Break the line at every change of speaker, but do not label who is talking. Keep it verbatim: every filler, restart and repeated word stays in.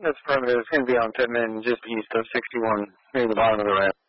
That's affirmative. It's going to be on Pittman, just east of sixty-one, near the bottom of the ramp.